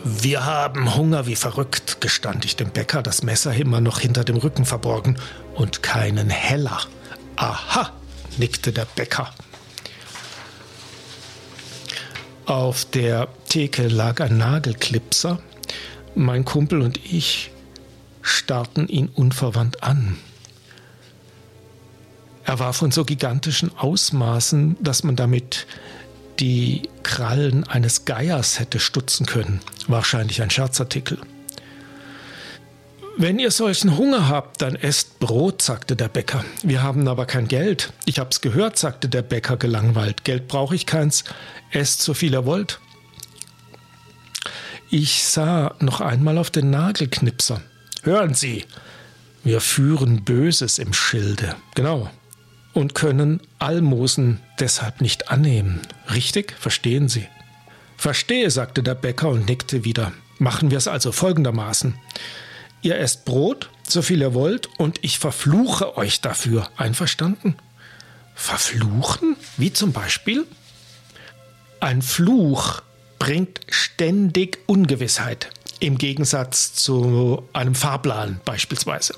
Wir haben Hunger wie verrückt, gestand ich dem Bäcker, das Messer immer noch hinter dem Rücken verborgen, und keinen Heller. Aha, nickte der Bäcker. Auf der Theke lag ein Nagelklipser. Mein Kumpel und ich starrten ihn unverwandt an. Er war von so gigantischen Ausmaßen, dass man damit die Krallen eines Geiers hätte stutzen können. Wahrscheinlich ein Scherzartikel. »Wenn ihr solchen Hunger habt, dann esst Brot«, sagte der Bäcker. »Wir haben aber kein Geld.« »Ich hab's gehört«, sagte der Bäcker gelangweilt. »Geld brauche ich keins. Esst so viel ihr wollt.« Ich sah noch einmal auf den Nagelknipser. »Hören Sie, wir führen Böses im Schilde.« »Genau. Und können Almosen deshalb nicht annehmen. Richtig? Verstehen Sie?« »Verstehe«, sagte der Bäcker und nickte wieder. »Machen wir es also folgendermaßen. Ihr esst Brot, so viel ihr wollt, und ich verfluche euch dafür. Einverstanden?« »Verfluchen? Wie zum Beispiel?« »Ein Fluch bringt ständig Ungewissheit, im Gegensatz zu einem Fahrplan beispielsweise.«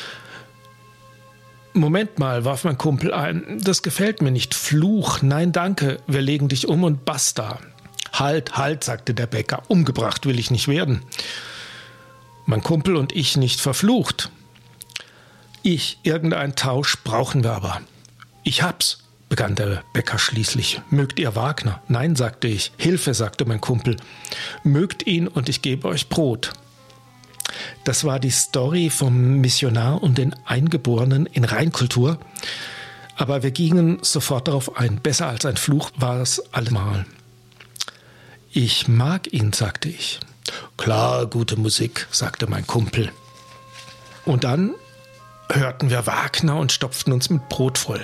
»Moment mal«, warf mein Kumpel ein, »das gefällt mir nicht. Fluch, nein danke, wir legen dich um und basta.« »Halt, halt«, sagte der Bäcker, »umgebracht will ich nicht werden. Mein Kumpel und ich nicht verflucht. Irgendeinen Tausch brauchen wir aber.« »Ich hab's«, begann der Bäcker schließlich. »Mögt ihr Wagner?« »Nein«, sagte ich. »Hilfe«, sagte mein Kumpel. »Mögt ihn und ich gebe euch Brot.« Das war die Story vom Missionar und den Eingeborenen in Reinkultur. Aber wir gingen sofort darauf ein. Besser als ein Fluch war es allemal. »Ich mag ihn«, sagte ich. »Klar, gute Musik«, sagte mein Kumpel. Und dann hörten wir Wagner und stopften uns mit Brot voll.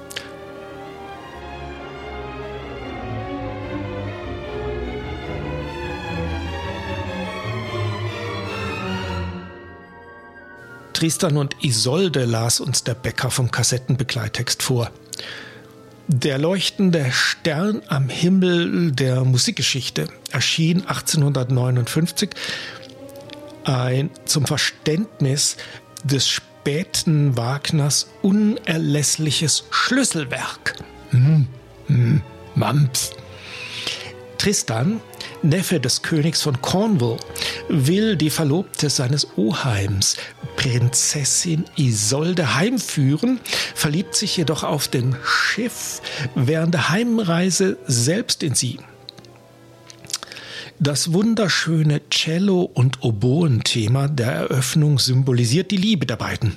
Tristan und Isolde las uns der Bäcker vom Kassettenbegleittext vor. Der leuchtende Stern am Himmel der Musikgeschichte erschien 1859, ein zum Verständnis des späten Wagners unerlässliches Schlüsselwerk. Mampf. Tristan, Neffe des Königs von Cornwall, will die Verlobte seines Oheims, Prinzessin Isolde, heimführen, verliebt sich jedoch auf dem Schiff während der Heimreise selbst in sie. Das wunderschöne Cello- und Oboen-Thema der Eröffnung symbolisiert die Liebe der beiden.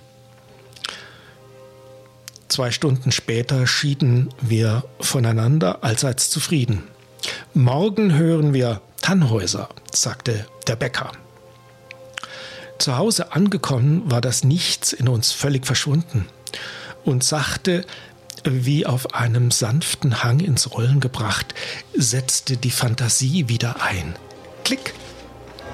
2 Stunden später schieden wir voneinander allseits zufrieden. »Morgen hören wir Tannhäuser«, sagte der Bäcker. Zu Hause angekommen war das Nichts in uns völlig verschwunden und sachte, wie auf einem sanften Hang ins Rollen gebracht, setzte die Fantasie wieder ein. Klick!